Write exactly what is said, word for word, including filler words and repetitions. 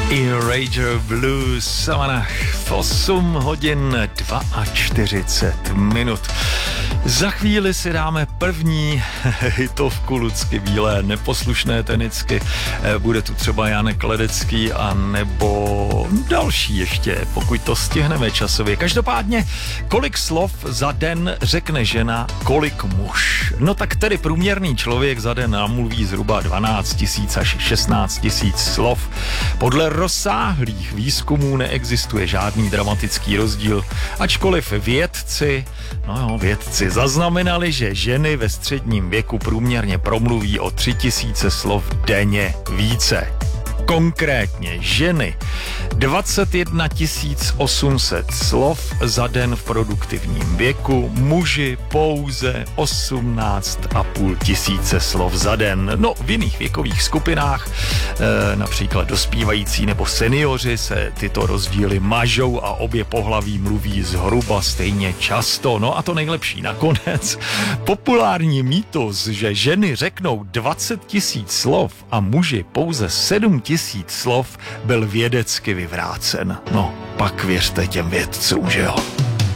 Ranger Blues v osm hodin čtyřicet dva minut. Za chvíli si dáme první hitovku Lucky Bílé, Neposlušné tenicky. Bude tu třeba Jánek Ledecký a nebo další ještě, pokud to stihneme časově. Každopádně, kolik slov za den řekne žena, kolik muž? No tak tedy průměrný člověk za den namluví zhruba dvanáct tisíc až šestnáct tisíc slov. Podle rozsáhlých výzkumů neexistuje žádný dramatický rozdíl, ačkoliv vědci, no jo, vědci zaznamenali, že ženy ve středním věku průměrně promluví o tři tisíce slov denně více. Konkrétně ženy dvacet jedna tisíc osm set slov za den v produktivním věku, muži pouze osmnáct a půl tisíce slov za den. No, v jiných věkových skupinách, e, například dospívající nebo seniori, se tyto rozdíly mažou a obě pohlaví mluví zhruba stejně často. No a to nejlepší nakonec. Populární mýtus, že ženy řeknou dvacet tisíc slov a muži pouze sedm tisíc slov, byl vědecky vyvrácen. No, pak věřte těm vědcům, že jo.